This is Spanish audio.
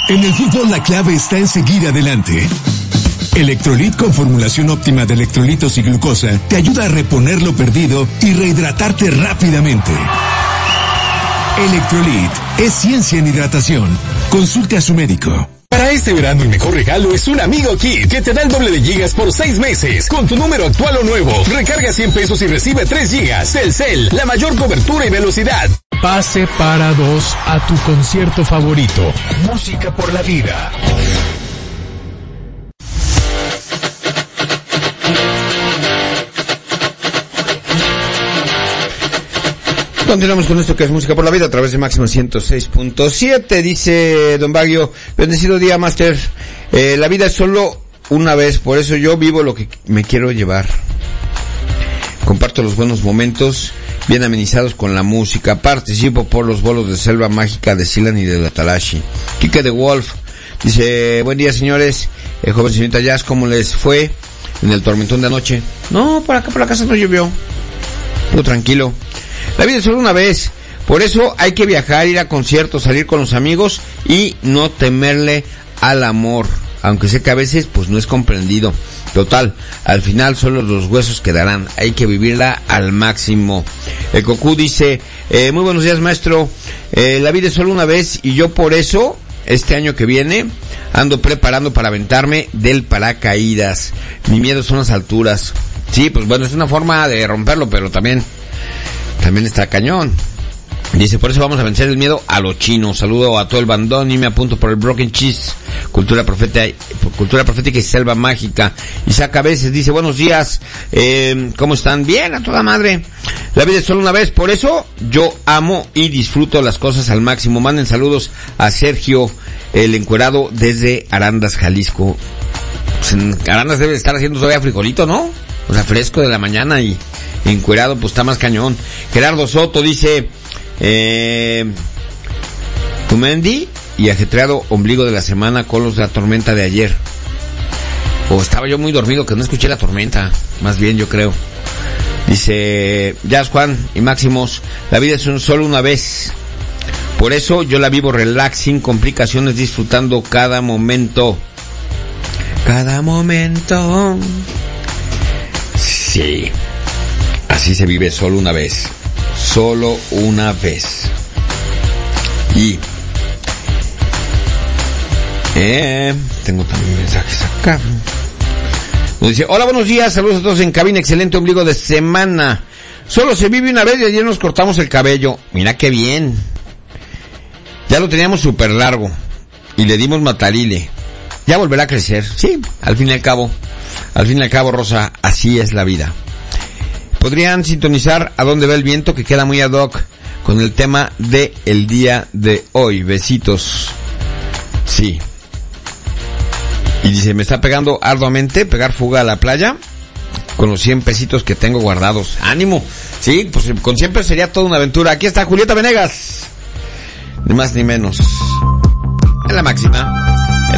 En el fútbol la clave está en seguir adelante. Electrolit con formulación óptima de electrolitos y glucosa te ayuda a reponer lo perdido y rehidratarte rápidamente. Electrolit es ciencia en hidratación. Consulte a su médico. Para este verano el mejor regalo es un Amigo Kit que te da el doble de gigas por 6 meses. Con tu número actual o nuevo, recarga 100 pesos y recibe 3 gigas. Telcel, la mayor cobertura y velocidad. Pase para 2 a tu concierto favorito. Música por la vida. Continuamos con esto que es Música por la Vida a través de Máximo 106.7. Dice Don Baguio, bendecido día, Master. La vida es solo una vez, por eso yo vivo lo que me quiero llevar. Comparto los buenos momentos, bien amenizados con la música. Participo por los bolos de Selva Mágica de Silan y de la Talashi. Quique de Wolf dice, buen día, señores. Joven señorita Jazz, ¿cómo les fue en el tormentón de anoche? No, por acá por la casa no llovió. Todo tranquilo. La vida es solo una vez, por eso hay que viajar, ir a conciertos, salir con los amigos y no temerle al amor, aunque sé que a veces pues no es comprendido. Total, al final solo los huesos quedarán, hay que vivirla al máximo. El Cocú dice, muy buenos días, maestro, la vida es solo una vez y yo por eso, este año que viene, ando preparando para aventarme del paracaídas. Mi miedo son las alturas. Sí, pues bueno, es una forma de romperlo, pero también está cañón. Dice, por eso vamos a vencer el miedo a los chinos. Saludo a todo el bandón y me apunto por el Broken Cheese. Cultura profética y Selva Mágica. Isaac a veces dice, buenos días, ¿cómo están? Bien, a toda madre. La vida es solo una vez, por eso yo amo y disfruto las cosas al máximo. Manden saludos a Sergio, el encuerado desde Arandas, Jalisco. Pues en Arandas debe estar haciendo todavía frijolito, ¿no? O sea, fresco de la mañana y encuerado, pues está más cañón. Gerardo Soto dice, Tumendi y ajetreado ombligo de la semana con los de la tormenta de ayer. O estaba yo muy dormido que no escuché la tormenta, más bien yo creo. Dice Jazz Juan y Máximos, la vida es solo una vez. Por eso yo la vivo relax, sin complicaciones, disfrutando cada momento. Cada momento. Sí. Así se vive solo una vez. Solo una vez. Y tengo también mensajes acá. Nos dice, hola, buenos días, saludos a todos en cabina, excelente ombligo de semana. Solo se vive una vez y ayer nos cortamos el cabello. Mira qué bien. Ya lo teníamos súper largo y le dimos matarile. Ya volverá a crecer. Sí, al fin y al cabo, Rosa, así es la vida. Podrían sintonizar A Dónde Va el Viento, que queda muy ad hoc con el tema de el día de hoy. Besitos. Sí. Y dice, me está pegando arduamente pegar fuga a la playa con los 100 pesitos que tengo guardados. ¡Ánimo! Sí, pues con 100 pesos sería toda una aventura. Aquí está Julieta Venegas. Ni más ni menos. En la máxima.